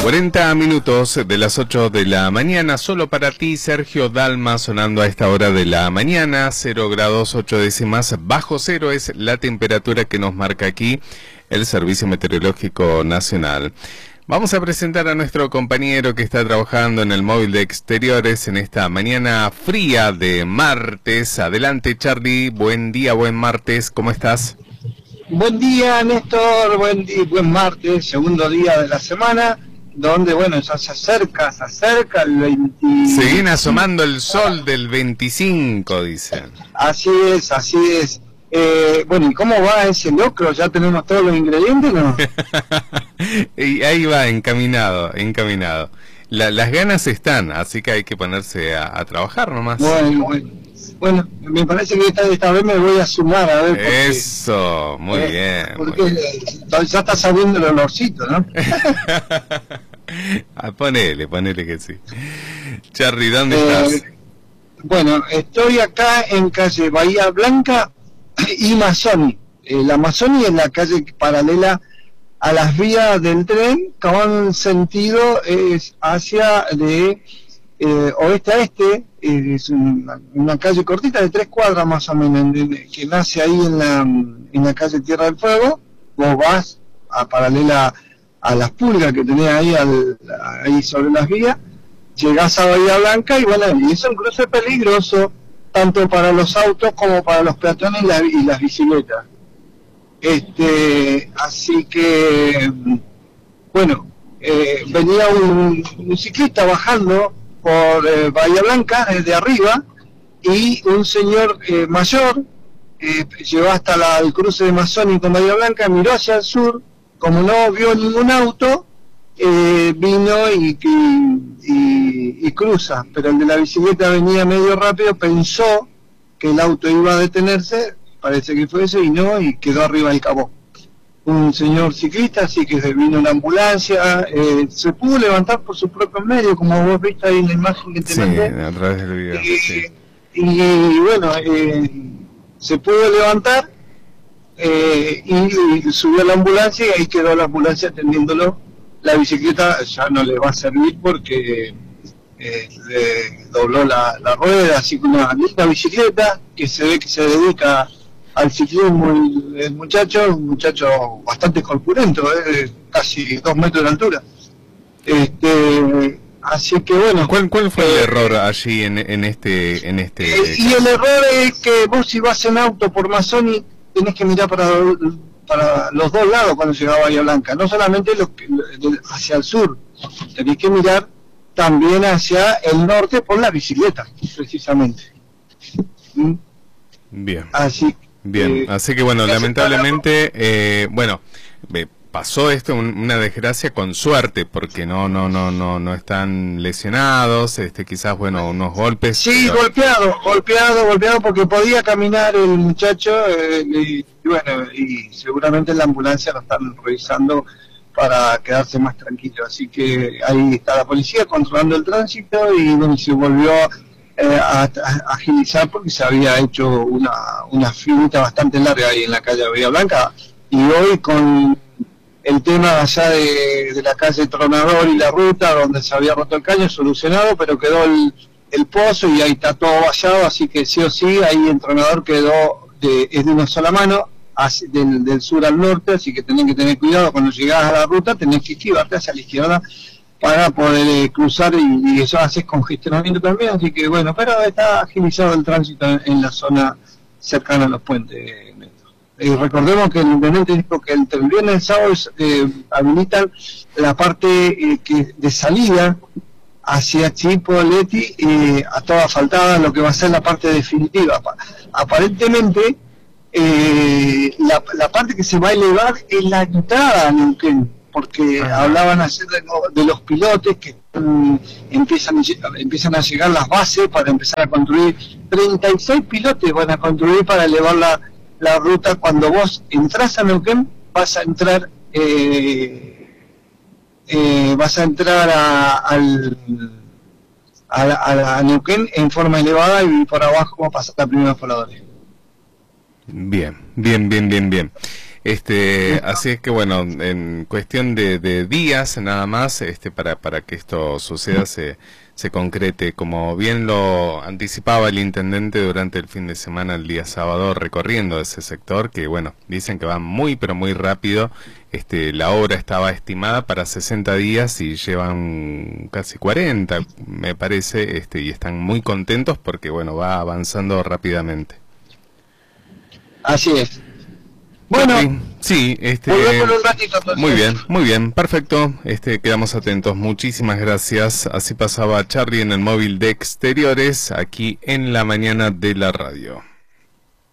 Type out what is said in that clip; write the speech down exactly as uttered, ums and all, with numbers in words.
cuarenta minutos de las ocho de la mañana, solo para ti, Sergio Dalma, sonando a esta hora de la mañana. Cero grados ocho décimas bajo cero es la temperatura que nos marca aquí el Servicio Meteorológico Nacional. Vamos a presentar a nuestro compañero que está trabajando en el móvil de exteriores en esta mañana fría de martes. Adelante, Charlie, buen día, buen martes, ¿cómo estás? Buen día, Néstor, buen, día, buen martes, segundo día de la semana, donde, bueno, ya se acerca, se acerca el veinticinco. Se viene asomando el sol del veinticinco, dicen. Así es, así es. Eh, bueno, ¿y cómo va ese locro? ¿Ya tenemos todos los ingredientes, no? Y ahí va, encaminado, encaminado. La, las ganas están, así que hay que ponerse a, a trabajar nomás. Bueno, bueno. Bueno, me parece que esta, esta vez me voy a sumar, a ver. Porque, Eso, muy eh, bien. Porque muy bien. Ya está saliendo el olorcito, ¿no? ah, ponele, ponele que sí. Charly, ¿dónde eh, estás? Bueno, estoy acá en calle Bahía Blanca y Mazzoni. Eh, la Mazzoni es la calle paralela a las vías del tren, que van en sentido es hacia de eh, oeste a este. Es una, una calle cortita de tres cuadras más o menos, que nace ahí en la, en la calle Tierra del Fuego. Vos vas a paralela a las pulgas que tenés ahí, al, ahí sobre las vías, llegás a Bahía Blanca y bueno, y es un cruce peligroso, tanto para los autos como para los peatones y, la, y las bicicletas. Este, así que, bueno, eh, venía un, un ciclista bajando por eh, Bahía Blanca desde arriba, y un señor eh, mayor eh, llegó hasta la, el cruce de Mazzoni con Bahía Blanca, miró hacia el sur, como no vio ningún auto, eh, vino y, y, y, y cruza, pero el de la bicicleta venía medio rápido, pensó que el auto iba a detenerse, parece que fue eso, y no, y quedó arriba del capó. Un señor ciclista, así que vino una ambulancia, eh, se pudo levantar por su propio medio, como vos viste ahí en la imagen que te sí, mandé. a través del video. Y, sí. y, y bueno, eh, se pudo levantar eh, y, y subió a la ambulancia, y ahí quedó la ambulancia atendiéndolo. La bicicleta ya no le va a servir porque eh, le dobló la, la rueda, así que una linda bicicleta que se ve que se dedica al ciclismo el, el muchacho, un muchacho bastante corpulento, eh, casi dos metros de altura. Este, así que bueno. ¿Cuál, cuál fue eh, el error allí en, en este, en este? Eh, y el error es que vos, si vas en auto por Mazzoni, tenés que mirar para, para los dos lados cuando llegás a Bahía Blanca, no solamente los, hacia el sur, tenés que mirar también hacia el norte por la bicicleta, precisamente. ¿Mm? Bien. Así Bien, eh, así que bueno, lamentablemente, eh, bueno, eh, pasó esto, un, una desgracia con suerte, porque no, no, no, no, no están lesionados, este, quizás, bueno, unos golpes. Sí, pero... golpeado, golpeado, golpeado, porque podía caminar el muchacho, eh, y, y bueno, y seguramente la ambulancia lo están revisando para quedarse más tranquilo, así que ahí está la policía controlando el tránsito, y bueno, se volvió Eh, a, a agilizar porque se había hecho una, una filita bastante larga ahí en la calle Bahía Blanca, y hoy con el tema allá de, de la calle Tronador y la ruta donde se había roto el caño solucionado, pero quedó el, el pozo y ahí está todo vallado, así que sí o sí ahí el Tronador quedó de, es de una sola mano, hacia, del, del sur al norte, así que tenés que tener cuidado cuando llegás a la ruta, tenés que esquivarte hacia la izquierda para poder eh, cruzar, y, y eso hace congestionamiento también, así que bueno, pero está agilizado el tránsito en, en la zona cercana a los puentes. Eh, eh, recordemos que el intendente dijo que el, el viernes y el sábado eh, habilitan la parte eh, que de salida hacia Chipoleti, eh, a toda asfaltada, lo que va a ser la parte definitiva. Aparentemente eh, la, la parte que se va a elevar es la entrada a Neuquén, porque ah, hablaban ayer de, de los pilotes que um, empiezan, empiezan a llegar las bases para empezar a construir. treinta y seis pilotes van a construir para elevar la, la ruta. Cuando vos entras a Neuquén, vas a entrar eh, eh, vas a entrar a, al, a, a, a Neuquén en forma elevada, y por abajo va a pasar la primera voladora. Bien, bien, bien, bien, bien. Este, así es que bueno, en cuestión de, de días nada más, este, para, para que esto suceda, se, se concrete, como bien lo anticipaba el intendente durante el fin de semana, el día sábado, recorriendo ese sector, que bueno, dicen que va muy pero muy rápido. Este, la obra estaba estimada para sesenta días y llevan casi cuarenta, me parece, este, y están muy contentos porque bueno, va avanzando rápidamente. Así es. Bueno, sí, sí, este, volvemos un ratito, entonces. Muy bien, muy bien, perfecto. Este, quedamos atentos. Muchísimas gracias. Así pasaba Charlie en el móvil de Exteriores, aquí en la mañana de la radio.